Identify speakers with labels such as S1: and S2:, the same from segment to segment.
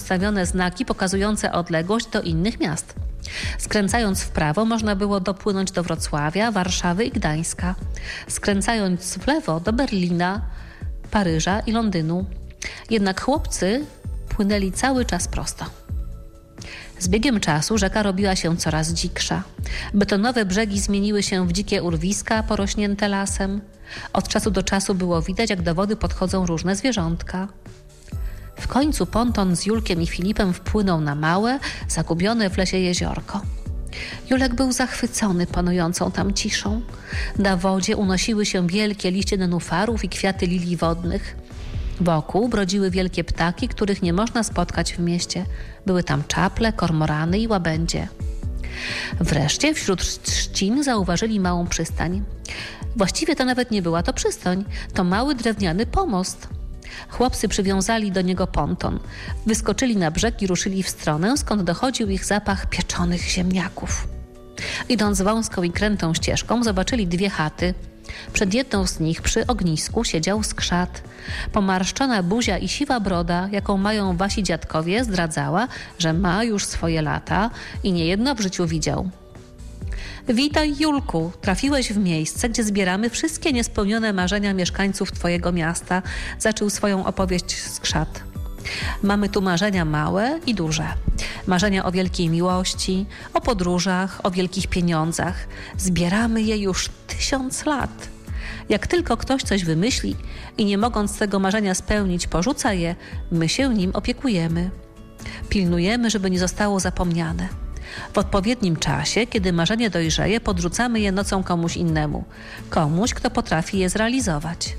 S1: ustawione znaki pokazujące odległość do innych miast. Skręcając w prawo można było dopłynąć do Wrocławia, Warszawy i Gdańska. Skręcając w lewo do Berlina, Paryża i Londynu. Jednak chłopcy płynęli cały czas prosto. Z biegiem czasu rzeka robiła się coraz dziksza. Betonowe brzegi zmieniły się w dzikie urwiska porośnięte lasem. Od czasu do czasu było widać, jak do wody podchodzą różne zwierzątka. W końcu ponton z Julkiem i Filipem wpłynął na małe, zagubione w lesie jeziorko. Julek był zachwycony panującą tam ciszą. Na wodzie unosiły się wielkie liście nenufarów i kwiaty lilii wodnych. Wokół brodziły wielkie ptaki, których nie można spotkać w mieście. Były tam czaple, kormorany i łabędzie. Wreszcie wśród trzcin zauważyli małą przystań. Właściwie to nawet nie była to przystań, to mały drewniany pomost. Chłopcy przywiązali do niego ponton, wyskoczyli na brzeg i ruszyli w stronę, skąd dochodził ich zapach pieczonych ziemniaków. Idąc wąską i krętą ścieżką, zobaczyli dwie chaty. Przed jedną z nich przy ognisku siedział skrzat. Pomarszczona buzia i siwa broda, jaką mają wasi dziadkowie, zdradzała, że ma już swoje lata i niejedno w życiu widział. Witaj, Julku, trafiłeś w miejsce, gdzie zbieramy wszystkie niespełnione marzenia mieszkańców twojego miasta, zaczął swoją opowieść skrzat. Mamy tu marzenia małe i duże. Marzenia o wielkiej miłości, o podróżach, o wielkich pieniądzach. Zbieramy je już 1000 lat. Jak tylko ktoś coś wymyśli i nie mogąc tego marzenia spełnić, porzuca je, my się nim opiekujemy. Pilnujemy, żeby nie zostało zapomniane. W odpowiednim czasie, kiedy marzenie dojrzeje, podrzucamy je nocą komuś innemu. Komuś, kto potrafi je zrealizować.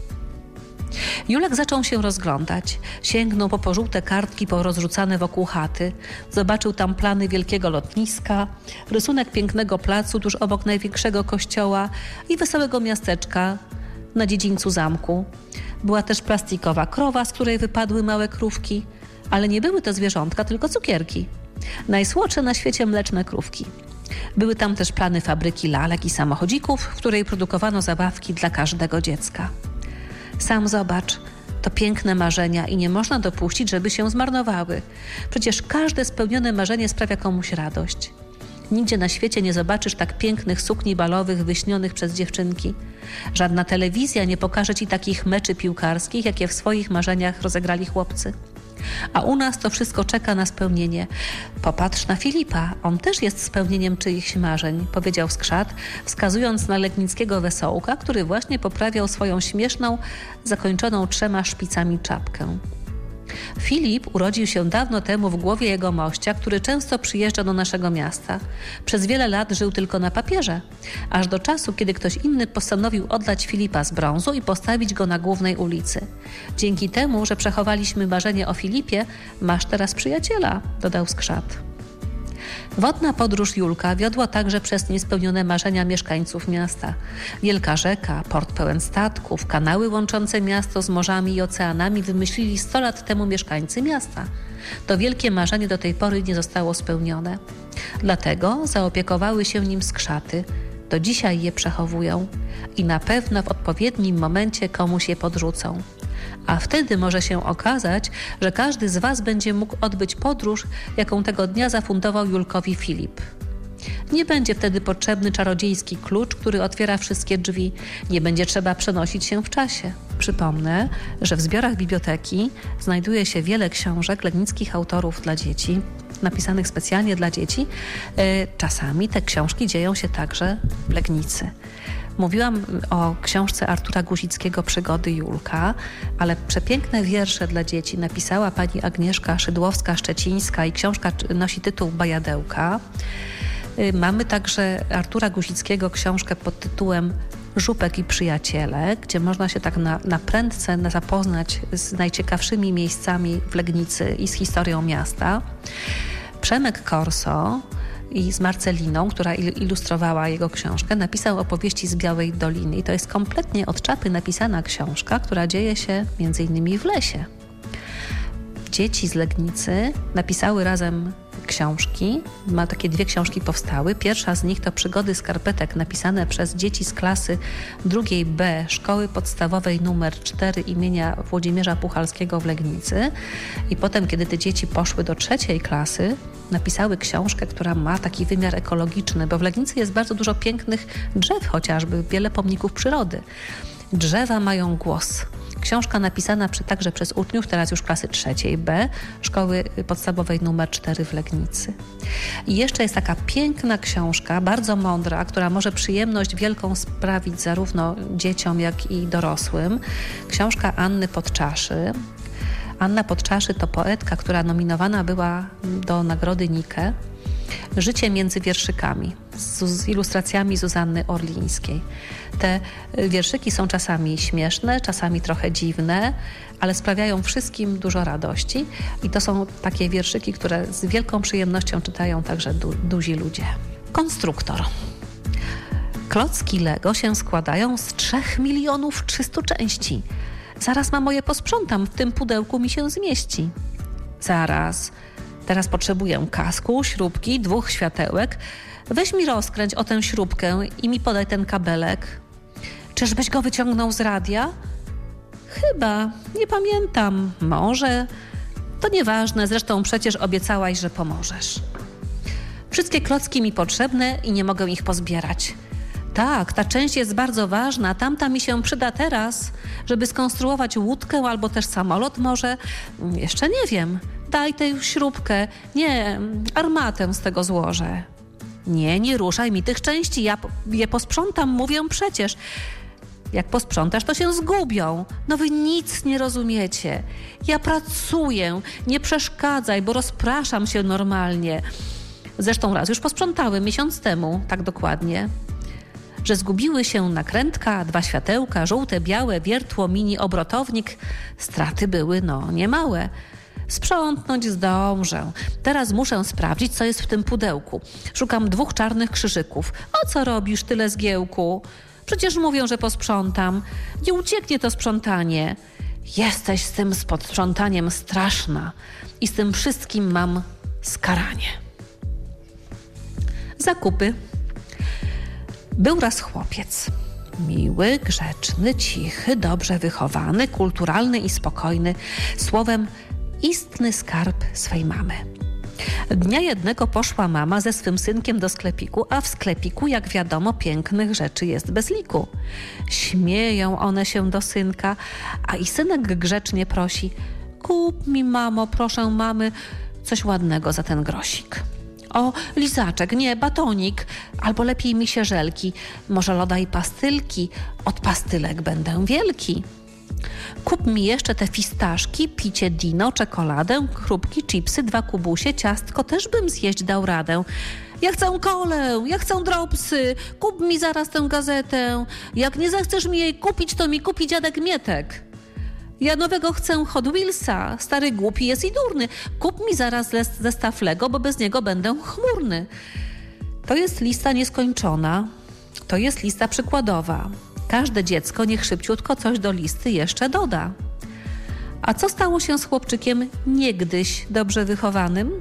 S1: Julek zaczął się rozglądać. Sięgnął po pożółte kartki porozrzucane wokół chaty. Zobaczył tam plany wielkiego lotniska, rysunek pięknego placu tuż obok największego kościoła i wesołego miasteczka na dziedzińcu zamku. Była też plastikowa krowa, z której wypadły małe krówki, ale nie były to zwierzątka, tylko cukierki. Najsłodsze na świecie mleczne krówki. Były tam też plany fabryki lalek i samochodzików, w której produkowano zabawki dla każdego dziecka. Sam zobacz, to piękne marzenia i nie można dopuścić, żeby się zmarnowały. Przecież każde spełnione marzenie sprawia komuś radość. Nigdzie na świecie nie zobaczysz tak pięknych sukni balowych wyśnionych przez dziewczynki. Żadna telewizja nie pokaże ci takich meczy piłkarskich, jakie w swoich marzeniach rozegrali chłopcy. A u nas to wszystko czeka na spełnienie. Popatrz na Filipa, on też jest spełnieniem czyichś marzeń, powiedział skrzat, wskazując na legnickiego wesołka, który właśnie poprawiał swoją śmieszną, zakończoną 3 szpicami czapkę. Filip urodził się dawno temu w głowie jego mościa, który często przyjeżdża do naszego miasta. Przez wiele lat żył tylko na papierze, aż do czasu, kiedy ktoś inny postanowił oddać Filipa z brązu i postawić go na głównej ulicy. Dzięki temu, że przechowaliśmy marzenie o Filipie, masz teraz przyjaciela, dodał skrzat. Wodna podróż Julka wiodła także przez niespełnione marzenia mieszkańców miasta. Wielka rzeka, port pełen statków, kanały łączące miasto z morzami i oceanami wymyślili 100 lat temu mieszkańcy miasta. To wielkie marzenie do tej pory nie zostało spełnione. Dlatego zaopiekowały się nim skrzaty. Do dzisiaj je przechowują i na pewno w odpowiednim momencie komuś je podrzucą. A wtedy może się okazać, że każdy z was będzie mógł odbyć podróż, jaką tego dnia zafundował Julkowi Filip. Nie będzie wtedy potrzebny czarodziejski klucz, który otwiera wszystkie drzwi. Nie będzie trzeba przenosić się w czasie. Przypomnę, że w zbiorach biblioteki znajduje się wiele książek legnickich autorów dla dzieci, napisanych specjalnie dla dzieci. Czasami te książki dzieją się także w Legnicy. Mówiłam o książce Artura Guzickiego Przygody Julka, ale przepiękne wiersze dla dzieci napisała pani Agnieszka Szydłowska-Szczecińska i książka nosi tytuł Bajadełka. Mamy także Artura Guzickiego książkę pod tytułem Żupek i przyjaciele, gdzie można się tak na prędce zapoznać z najciekawszymi miejscami w Legnicy i z historią miasta. Przemek Corso i z Marceliną, która ilustrowała jego książkę, napisał opowieści z Białej Doliny. I to jest kompletnie od czapy napisana książka, która dzieje się między innymi w lesie. Dzieci z Legnicy napisały razem książki. Takie 2 książki powstały. Pierwsza z nich to Przygody skarpetek, napisane przez dzieci z klasy 2 B Szkoły Podstawowej nr 4 imienia Włodzimierza Puchalskiego w Legnicy. I potem, kiedy te dzieci poszły do 3 klasy, napisały książkę, która ma taki wymiar ekologiczny, bo w Legnicy jest bardzo dużo pięknych drzew, chociażby wiele pomników przyrody. Drzewa mają głos. Książka napisana także przez uczniów, teraz już klasy 3 B, Szkoły Podstawowej nr 4 w Legnicy. I jeszcze jest taka piękna książka, bardzo mądra, która może przyjemność wielką sprawić zarówno dzieciom, jak i dorosłym. Książka Anny Podczaszy. Anna Podczaszy to poetka, która nominowana była do Nagrody Nike. Życie między wierszykami z ilustracjami Zuzanny Orlińskiej. Te wierszyki są czasami śmieszne, czasami trochę dziwne, ale sprawiają wszystkim dużo radości i to są takie wierszyki, które z wielką przyjemnością czytają także duzi ludzie. Konstruktor. Klocki Lego się składają z 3 300 000 części. Zaraz, mamo, je posprzątam, w tym pudełku mi się zmieści. Zaraz. Teraz potrzebuję kasku, śrubki, 2 światełek. Weź mi rozkręć o tę śrubkę i mi podaj ten kabelek. Czyżbyś go wyciągnął z radia? Chyba, nie pamiętam. Może. To nieważne, zresztą przecież obiecałaś, że pomożesz. Wszystkie klocki mi potrzebne i nie mogę ich pozbierać. Tak, ta część jest bardzo ważna, tamta mi się przyda teraz, żeby skonstruować łódkę albo też samolot może. Jeszcze nie wiem. Daj tę śrubkę. Nie, armatę z tego złożę. Nie ruszaj mi tych części, ja je posprzątam, mówię przecież. Jak posprzątasz, to się zgubią. No wy nic nie rozumiecie. Ja pracuję, nie przeszkadzaj, bo rozpraszam się normalnie. Zresztą raz już posprzątałem, miesiąc temu, tak dokładnie. Że zgubiły się nakrętka, 2 światełka, żółte, białe, wiertło, mini obrotownik. Straty były, niemałe. Sprzątnąć zdążę. Teraz muszę sprawdzić, co jest w tym pudełku. Szukam 2 czarnych krzyżyków. O co robisz, tyle zgiełku? Przecież mówią, że posprzątam. Nie ucieknie to sprzątanie. Jesteś z tym sprzątaniem straszna i z tym wszystkim mam skaranie. Zakupy. Był raz chłopiec. Miły, grzeczny, cichy, dobrze wychowany, kulturalny i spokojny. Słowem, istny skarb swej mamy. Dnia jednego poszła mama ze swym synkiem do sklepiku, a w sklepiku, jak wiadomo, pięknych rzeczy jest bez liku. Śmieją one się do synka, a i synek grzecznie prosi: kup mi, mamo, proszę mamy, coś ładnego za ten grosik. O, lizaczek, nie, batonik, albo lepiej mi się żelki, może loda i pastylki, od pastylek będę wielki. Kup mi jeszcze te fistaszki, picie dino, czekoladę, chrupki, chipsy, 2 kubusie, ciastko, też bym zjeść dał radę. Ja chcę kolę, ja chcę dropsy, kup mi zaraz tę gazetę. Jak nie zechcesz mi jej kupić, to mi kupi dziadek Mietek. Ja nowego chcę Hot Wheelsa, stary głupi jest i durny. Kup mi zaraz zestaw Lego, bo bez niego będę chmurny. To jest lista nieskończona, to jest lista przykładowa. Każde dziecko niech szybciutko coś do listy jeszcze doda. A co stało się z chłopczykiem niegdyś dobrze wychowanym?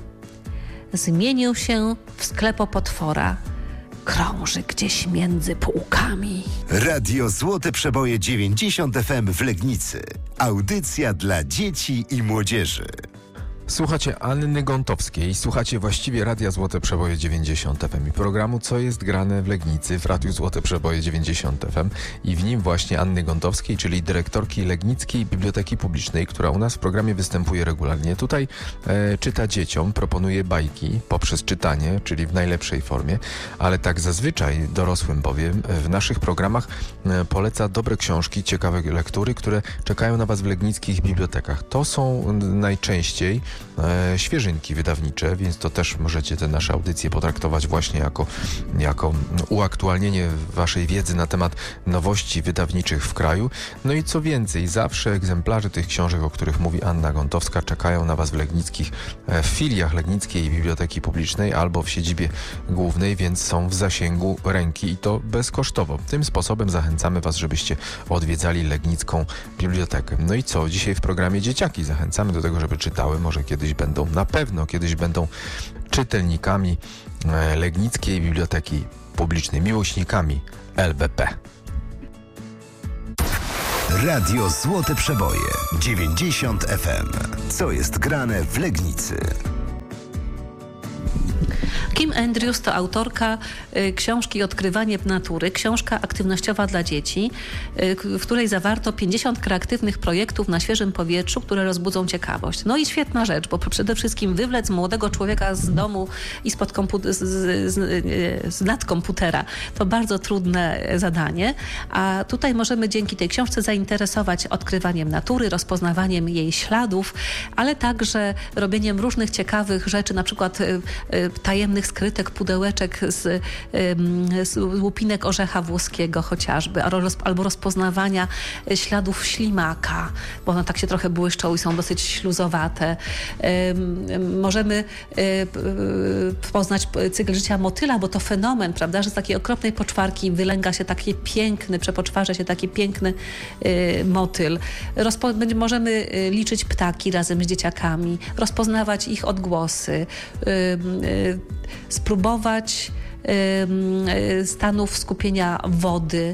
S1: Zmienił się w sklepopotwora. Krąży gdzieś między półkami.
S2: Radio Złote Przeboje 90 FM w Legnicy. Audycja dla dzieci i młodzieży.
S3: Słuchacie Anny Gątowskiej, słuchacie właściwie Radia Złote Przeboje 90 FM i programu Co jest grane w Legnicy w Radiu Złote Przeboje 90 FM i w nim właśnie Anny Gątowskiej, czyli dyrektorki Legnickiej Biblioteki Publicznej, która u nas w programie występuje regularnie. Tutaj czyta dzieciom, proponuje bajki poprzez czytanie, czyli w najlepszej formie, ale tak zazwyczaj dorosłym powiem, w naszych programach poleca dobre książki, ciekawe lektury, które czekają na was w legnickich bibliotekach. To są najczęściej świeżynki wydawnicze, więc to też możecie te nasze audycje potraktować właśnie jako uaktualnienie waszej wiedzy na temat nowości wydawniczych w kraju. No i co więcej, zawsze egzemplarze tych książek, o których mówi Anna Gątowska, czekają na was w legnickich filiach Legnickiej Biblioteki Publicznej albo w siedzibie głównej, więc są w zasięgu ręki i to bezkosztowo. Tym sposobem zachęcamy was, żebyście odwiedzali Legnicką Bibliotekę. No i co? Dzisiaj w programie Dzieciaki zachęcamy do tego, żeby czytały. Może kiedyś będą, na pewno kiedyś będą czytelnikami Legnickiej Biblioteki Publicznej, miłośnikami LBP.
S2: Radio Złote Przeboje 90 FM. Co jest grane w Legnicy?
S1: Kim Andrews to autorka książki Odkrywanie natury, książka aktywnościowa dla dzieci, w której zawarto 50 kreatywnych projektów na świeżym powietrzu, które rozbudzą ciekawość. No i świetna rzecz, bo przede wszystkim wywlec młodego człowieka z domu i z nad komputera to bardzo trudne zadanie, a tutaj możemy dzięki tej książce zainteresować odkrywaniem natury, rozpoznawaniem jej śladów, ale także robieniem różnych ciekawych rzeczy, na przykład tajemnych skrytek, pudełeczek z łupinek orzecha włoskiego chociażby, albo rozpoznawania śladów ślimaka, bo one tak się trochę błyszczą i są dosyć śluzowate. Możemy poznać cykl życia motyla, bo to fenomen, prawda, że z takiej okropnej poczwarki wylęga się taki piękny, przepoczwarza się taki piękny motyl. Możemy liczyć ptaki razem z dzieciakami, rozpoznawać ich odgłosy, spróbować stanów skupienia wody,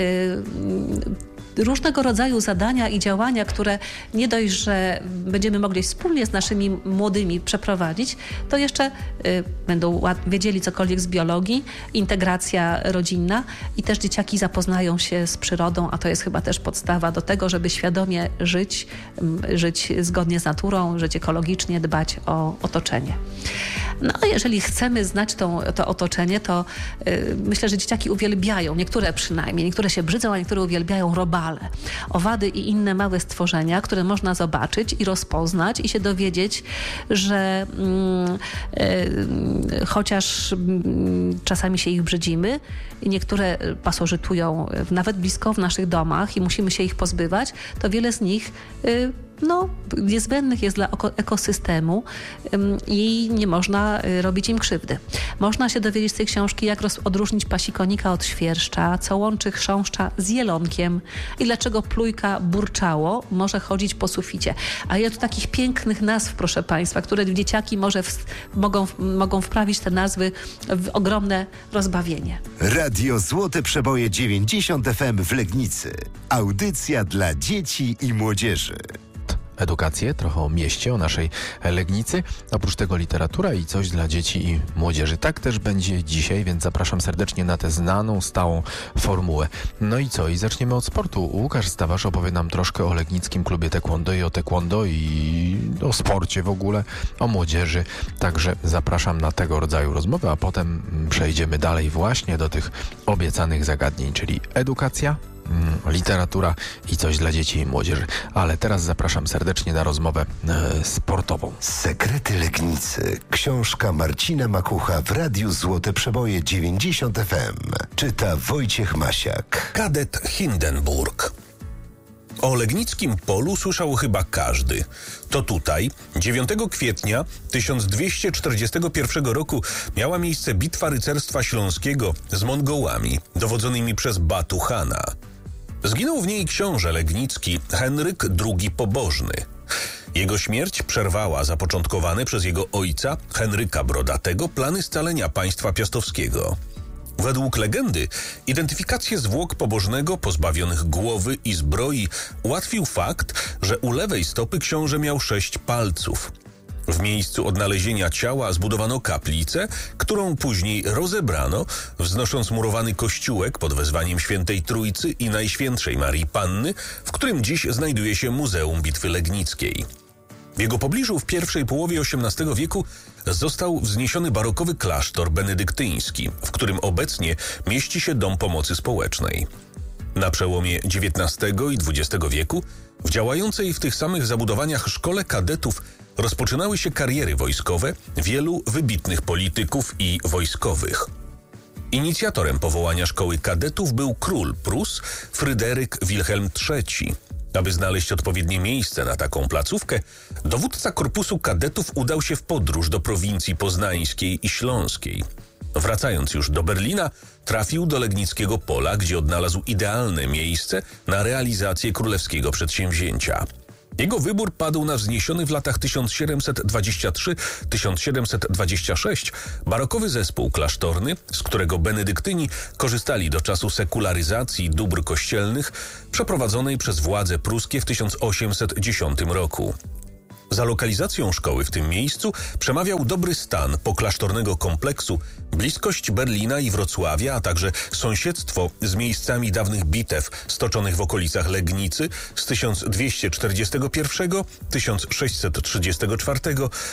S1: różnego rodzaju zadania i działania, które nie dość, że będziemy mogli wspólnie z naszymi młodymi przeprowadzić, to jeszcze będą wiedzieli cokolwiek z biologii, integracja rodzinna i też dzieciaki zapoznają się z przyrodą, a to jest chyba też podstawa do tego, żeby świadomie żyć zgodnie z naturą, żyć ekologicznie, dbać o otoczenie. No a jeżeli chcemy znać to otoczenie, to myślę, że dzieciaki uwielbiają, niektóre przynajmniej, niektóre się brzydzą, a niektóre uwielbiają robale, owady i inne małe stworzenia, które można zobaczyć i rozpoznać i się dowiedzieć, że chociaż czasami się ich brzydzimy, niektóre pasożytują nawet blisko w naszych domach i musimy się ich pozbywać, to wiele z nich niezbędnych jest dla ekosystemu i nie można robić im krzywdy. Można się dowiedzieć z tej książki, jak odróżnić pasikonika od świerszcza, co łączy chrząszcza z jelonkiem i dlaczego plujka burczało może chodzić po suficie. A ile tu takich pięknych nazw, proszę Państwa, które dzieciaki mogą wprawić te nazwy w ogromne rozbawienie.
S2: Radio Złote Przeboje 90 FM w Legnicy. Audycja dla dzieci i młodzieży.
S3: Edukację, trochę o mieście, o naszej Legnicy. Oprócz tego literatura i coś dla dzieci i młodzieży. Tak też będzie dzisiaj, więc zapraszam serdecznie na tę znaną, stałą formułę. No i co? I zaczniemy od sportu. Łukasz Stawarz opowie nam troszkę o Legnickim Klubie Taekwondo i o taekwondo i o sporcie w ogóle, o młodzieży. Także zapraszam na tego rodzaju rozmowę, a potem przejdziemy dalej właśnie do tych obiecanych zagadnień, czyli edukacja, literatura i coś dla dzieci i młodzieży. Ale teraz zapraszam serdecznie na rozmowę sportową.
S2: Sekrety Legnicy. Książka Marcina Makucha w Radiu Złote Przeboje 90 FM. Czyta Wojciech Masiak.
S4: Kadet Hindenburg. O Legnickim Polu słyszał chyba każdy. To tutaj 9 kwietnia 1241 roku miała miejsce bitwa rycerstwa śląskiego z Mongołami, dowodzonymi przez Batu-Chana. Zginął w niej książę legnicki Henryk II Pobożny. Jego śmierć przerwała zapoczątkowane przez jego ojca, Henryka Brodatego, plany scalenia państwa piastowskiego. Według legendy identyfikację zwłok Pobożnego pozbawionych głowy i zbroi ułatwił fakt, że u lewej stopy książę miał 6 palców. W miejscu odnalezienia ciała zbudowano kaplicę, którą później rozebrano, wznosząc murowany kościółek pod wezwaniem Świętej Trójcy i Najświętszej Marii Panny, w którym dziś znajduje się Muzeum Bitwy Legnickiej. W jego pobliżu w pierwszej połowie XVIII wieku został wzniesiony barokowy klasztor benedyktyński, w którym obecnie mieści się Dom Pomocy Społecznej. Na przełomie XIX i XX wieku w działającej w tych samych zabudowaniach szkole kadetów rozpoczynały się kariery wojskowe wielu wybitnych polityków i wojskowych. Inicjatorem powołania szkoły kadetów był król Prus Fryderyk Wilhelm III. Aby znaleźć odpowiednie miejsce na taką placówkę, dowódca korpusu kadetów udał się w podróż do prowincji poznańskiej i śląskiej. Wracając już do Berlina, trafił do Legnickiego Pola, gdzie odnalazł idealne miejsce na realizację królewskiego przedsięwzięcia. Jego wybór padł na wzniesiony w latach 1723-1726 barokowy zespół klasztorny, z którego benedyktyni korzystali do czasu sekularyzacji dóbr kościelnych przeprowadzonej przez władze pruskie w 1810 roku. Za lokalizacją szkoły w tym miejscu przemawiał dobry stan poklasztornego kompleksu, bliskość Berlina i Wrocławia, a także sąsiedztwo z miejscami dawnych bitew stoczonych w okolicach Legnicy z 1241, 1634,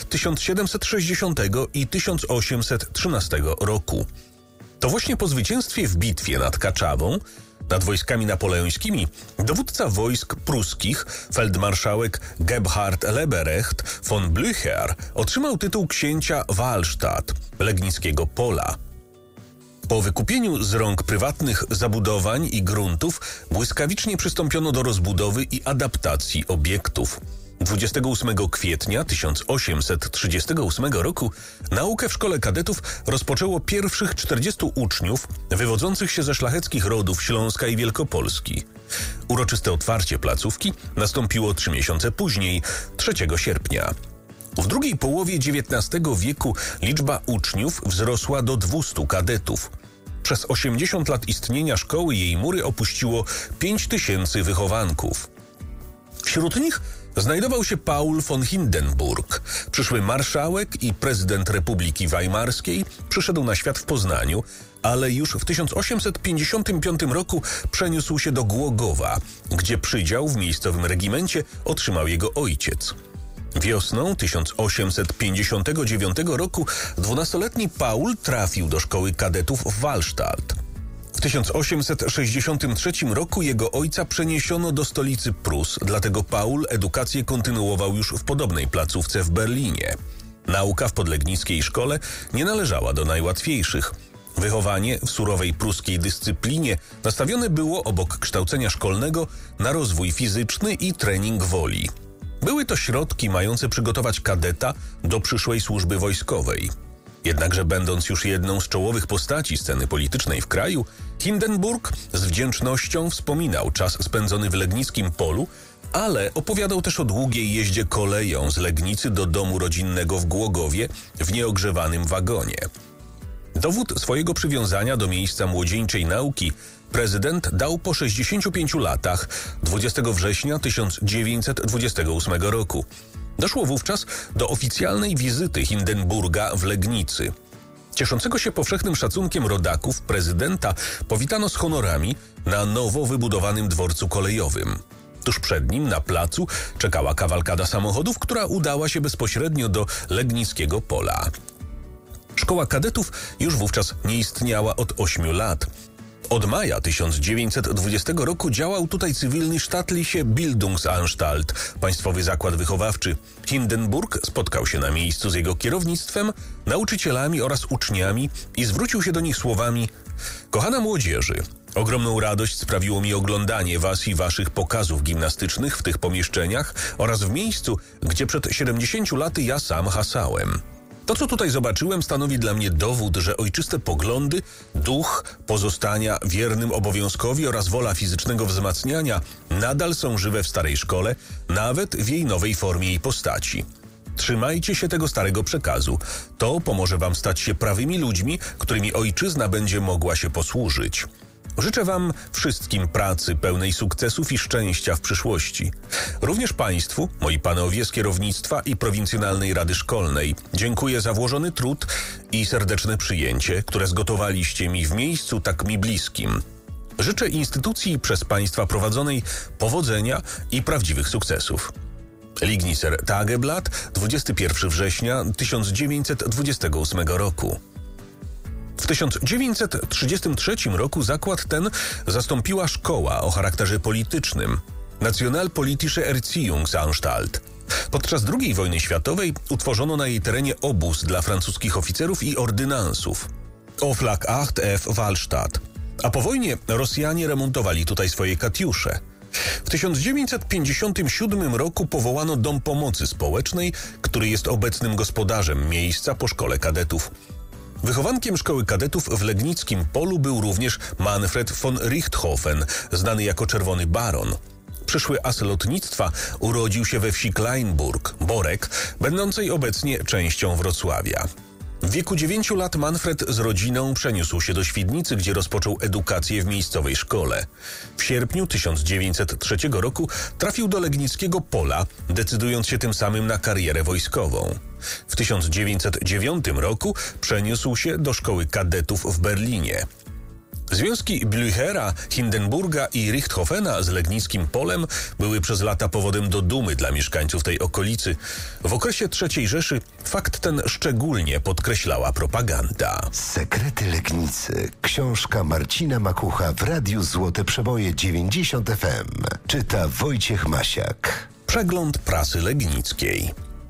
S4: 1760 i 1813 roku. To właśnie po zwycięstwie w bitwie nad Kaczawą, nad wojskami napoleońskimi, dowódca wojsk pruskich, feldmarszałek Gebhard Leberecht von Blücher, otrzymał tytuł księcia Wallstadt, Legnickiego Pola. Po wykupieniu z rąk prywatnych zabudowań i gruntów błyskawicznie przystąpiono do rozbudowy i adaptacji obiektów. 28 kwietnia 1838 roku naukę w szkole kadetów rozpoczęło pierwszych 40 uczniów wywodzących się ze szlacheckich rodów Śląska i Wielkopolski. Uroczyste otwarcie placówki nastąpiło 3 miesiące później, 3 sierpnia. W drugiej połowie XIX wieku liczba uczniów wzrosła do 200 kadetów. Przez 80 lat istnienia szkoły jej mury opuściło 5000 wychowanków. Wśród nich znajdował się Paul von Hindenburg. Przyszły marszałek i prezydent Republiki Weimarskiej przyszedł na świat w Poznaniu, ale już w 1855 roku przeniósł się do Głogowa, gdzie przydział w miejscowym regimencie otrzymał jego ojciec. Wiosną 1859 roku 12-letni Paul trafił do szkoły kadetów w Wallstadt. W 1863 roku jego ojca przeniesiono do stolicy Prus, dlatego Paul edukację kontynuował już w podobnej placówce w Berlinie. Nauka w podlegnickiej szkole nie należała do najłatwiejszych. Wychowanie w surowej pruskiej dyscyplinie nastawione było obok kształcenia szkolnego na rozwój fizyczny i trening woli. Były to środki mające przygotować kadeta do przyszłej służby wojskowej. Jednakże będąc już jedną z czołowych postaci sceny politycznej w kraju, Hindenburg z wdzięcznością wspominał czas spędzony w Legnickim Polu, ale opowiadał też o długiej jeździe koleją z Legnicy do domu rodzinnego w Głogowie w nieogrzewanym wagonie. Dowód swojego przywiązania do miejsca młodzieńczej nauki prezydent dał po 65 latach 20 września 1928 roku. Doszło wówczas do oficjalnej wizyty Hindenburga w Legnicy. Cieszącego się powszechnym szacunkiem rodaków prezydenta powitano z honorami na nowo wybudowanym dworcu kolejowym. Tuż przed nim na placu czekała kawalkada samochodów, która udała się bezpośrednio do Legnickiego Pola. Szkoła kadetów już wówczas nie istniała od 8 lat. Od maja 1920 roku działał tutaj cywilny Staatliche Bildungsanstalt, państwowy zakład wychowawczy. Hindenburg spotkał się na miejscu z jego kierownictwem, nauczycielami oraz uczniami i zwrócił się do nich słowami: „Kochana młodzieży, ogromną radość sprawiło mi oglądanie was i waszych pokazów gimnastycznych w tych pomieszczeniach oraz w miejscu, gdzie przed 70 laty ja sam hasałem. To, co tutaj zobaczyłem, stanowi dla mnie dowód, że ojczyste poglądy, duch pozostania wiernym obowiązkowi oraz wola fizycznego wzmacniania nadal są żywe w starej szkole, nawet w jej nowej formie i postaci. Trzymajcie się tego starego przekazu. To pomoże wam stać się prawymi ludźmi, którymi ojczyzna będzie mogła się posłużyć. Życzę wam wszystkim pracy pełnej sukcesów i szczęścia w przyszłości. Również państwu, moi panowie z kierownictwa i Prowincjonalnej Rady Szkolnej, dziękuję za włożony trud i serdeczne przyjęcie, które zgotowaliście mi w miejscu tak mi bliskim. Życzę instytucji przez państwa prowadzonej powodzenia i prawdziwych sukcesów. Ligniser Tageblatt, 21 września 1928 roku. W 1933 roku zakład ten zastąpiła szkoła o charakterze politycznym, Nationalpolitische Erziehungsanstalt. Podczas II wojny światowej utworzono na jej terenie obóz dla francuskich oficerów i ordynansów, Oflag 8F Wallstadt, a po wojnie Rosjanie remontowali tutaj swoje katiusze. W 1957 roku powołano Dom Pomocy Społecznej, który jest obecnym gospodarzem miejsca po szkole kadetów. Wychowankiem szkoły kadetów w Legnickim Polu był również Manfred von Richthofen, znany jako Czerwony Baron. Przyszły as lotnictwa urodził się we wsi Kleinburg, Borek, będącej obecnie częścią Wrocławia. W wieku 9 lat Manfred z rodziną przeniósł się do Świdnicy, gdzie rozpoczął edukację w miejscowej szkole. W sierpniu 1903 roku trafił do Legnickiego Pola, decydując się tym samym na karierę wojskową. W 1909 roku przeniósł się do szkoły kadetów w Berlinie. Związki Blüchera, Hindenburga i Richthofena z Legnickim Polem były przez lata powodem do dumy dla mieszkańców tej okolicy. W okresie III Rzeszy fakt ten szczególnie podkreślała propaganda.
S2: Sekrety Legnicy. Książka Marcina Makucha w Radiu Złote Przeboje 90 FM. Czyta Wojciech Masiak.
S4: Przegląd prasy legnickiej.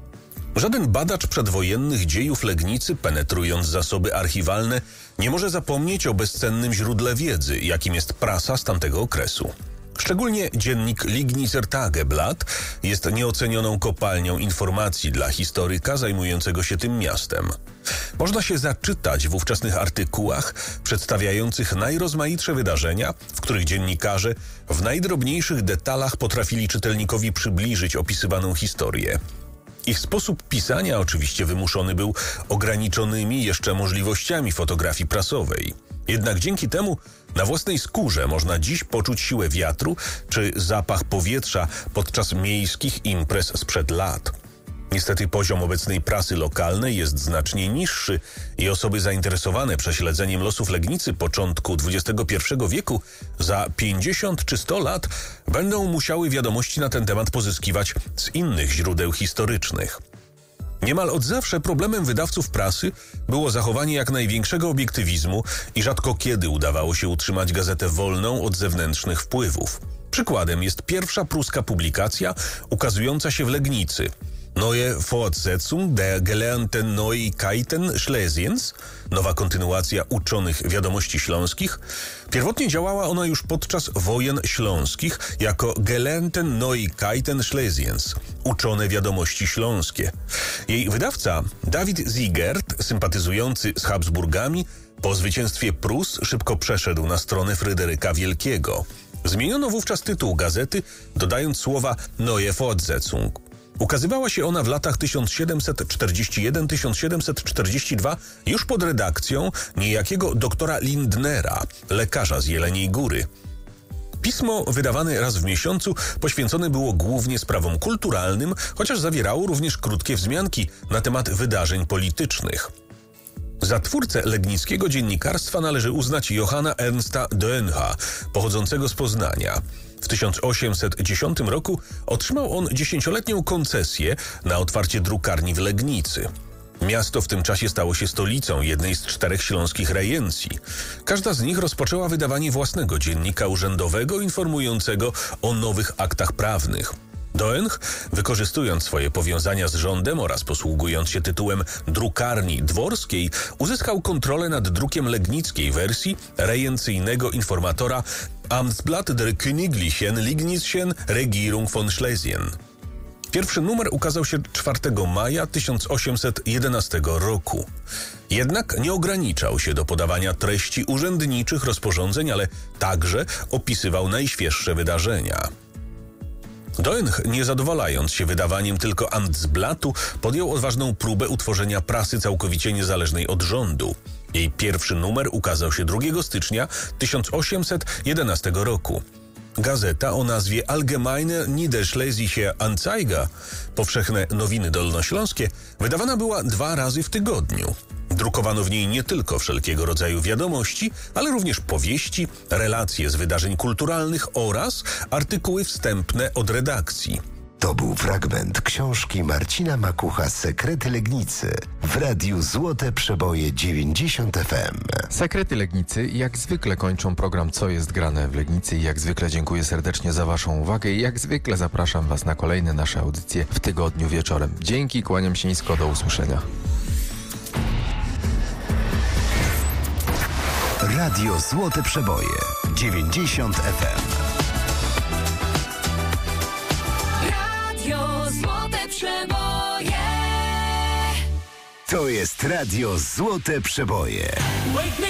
S4: Żaden badacz przedwojennych dziejów Legnicy, penetrując zasoby archiwalne, nie może zapomnieć o bezcennym źródle wiedzy, jakim jest prasa z tamtego okresu. Szczególnie dziennik Legnicer Tageblatt jest nieocenioną kopalnią informacji dla historyka zajmującego się tym miastem. Można się zaczytać w ówczesnych artykułach przedstawiających najrozmaitsze wydarzenia, w których dziennikarze w najdrobniejszych detalach potrafili czytelnikowi przybliżyć opisywaną historię. Ich sposób pisania oczywiście wymuszony był ograniczonymi jeszcze możliwościami fotografii prasowej. Jednak dzięki temu na własnej skórze można dziś poczuć siłę wiatru czy zapach powietrza podczas miejskich imprez sprzed lat. Niestety poziom obecnej prasy lokalnej jest znacznie niższy i osoby zainteresowane prześledzeniem losów Legnicy początku XXI wieku za 50 czy 100 lat będą musiały wiadomości na ten temat pozyskiwać z innych źródeł historycznych. Niemal od zawsze problemem wydawców prasy było zachowanie jak największego obiektywizmu i rzadko kiedy udawało się utrzymać gazetę wolną od zewnętrznych wpływów. Przykładem jest pierwsza pruska publikacja ukazująca się w Legnicy. Neue Fortsetzung der gelernten Neuigkeiten Schlesiens, nowa kontynuacja uczonych wiadomości śląskich. Pierwotnie działała ona już podczas wojen śląskich jako gelernten Neuigkeiten Schlesiens, uczone wiadomości śląskie. Jej wydawca, David Siegert, sympatyzujący z Habsburgami, po zwycięstwie Prus szybko przeszedł na stronę Fryderyka Wielkiego. Zmieniono wówczas tytuł gazety, dodając słowa Neue Fortsetzung. Ukazywała się ona w latach 1741-1742 już pod redakcją niejakiego doktora Lindnera, lekarza z Jeleniej Góry. Pismo wydawane raz w miesiącu poświęcone było głównie sprawom kulturalnym, chociaż zawierało również krótkie wzmianki na temat wydarzeń politycznych. Za twórcę legnickiego dziennikarstwa należy uznać Johanna Ernsta Dönha, pochodzącego z Poznania. W 1810 roku otrzymał on 10-letnią koncesję na otwarcie drukarni w Legnicy. Miasto w tym czasie stało się stolicą jednej z 4 śląskich rejencji. Każda z nich rozpoczęła wydawanie własnego dziennika urzędowego informującego o nowych aktach prawnych. Dönch, wykorzystując swoje powiązania z rządem oraz posługując się tytułem drukarni dworskiej, uzyskał kontrolę nad drukiem legnickiej wersji rejencyjnego informatora Amtsblatt der Königlichen Legnicischen Regierung von Schlesien. Pierwszy numer ukazał się 4 maja 1811 roku. Jednak nie ograniczał się do podawania treści urzędniczych rozporządzeń, ale także opisywał najświeższe wydarzenia. Dönch, nie zadowalając się wydawaniem tylko Amtsblattu, podjął odważną próbę utworzenia prasy całkowicie niezależnej od rządu. Jej pierwszy numer ukazał się 2 stycznia 1811 roku. Gazeta o nazwie Allgemeine Niederschlesische Anzeiger, powszechne nowiny dolnośląskie, wydawana była 2 razy w tygodniu. Drukowano w niej nie tylko wszelkiego rodzaju wiadomości, ale również powieści, relacje z wydarzeń kulturalnych oraz artykuły wstępne od redakcji.
S2: To był fragment książki Marcina Makucha Sekrety Legnicy w Radiu Złote Przeboje 90 FM.
S3: Sekrety Legnicy jak zwykle kończą program Co jest grane w Legnicy i jak zwykle dziękuję serdecznie za Waszą uwagę i jak zwykle zapraszam Was na kolejne nasze audycje w tygodniu wieczorem. Dzięki, kłaniam się nisko, do usłyszenia.
S2: Radio Złote Przeboje 90 FM.
S5: Radio Złote Przeboje.
S2: To jest Radio Złote Przeboje.